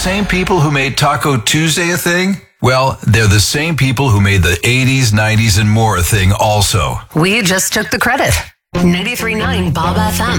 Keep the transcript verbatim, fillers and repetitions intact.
same people who made Taco Tuesday a thing? Well, they're the same people who made the eighties, nineties, and more a thing also. We just took the credit. ninety-three point nine Bob F M.